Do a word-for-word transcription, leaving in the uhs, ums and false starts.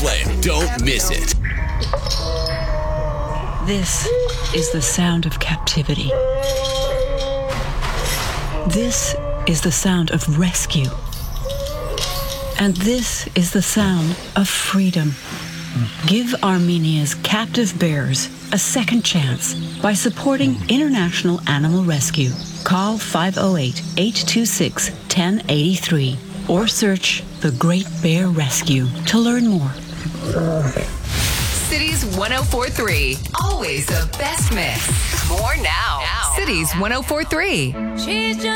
play. Don't miss it. This is the sound of captivity. This is the sound of rescue. And this is the sound of freedom. Give Armenia's captive bears a second chance by supporting International Animal Rescue. Call five oh eight, eight two six, one oh eight three or search The Great Bear Rescue to learn more. Cities one oh four point three. Always the best mix. More now. now. Cities one oh four point three. She's just